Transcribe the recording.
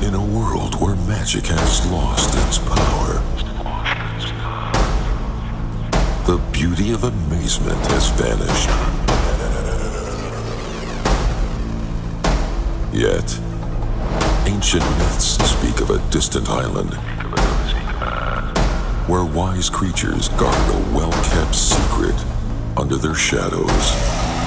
In a world where magic has lost its power, the beauty of amazement has vanished. Yet, ancient myths speak of a distant island where wise creatures guard a well-kept secret under their shadows.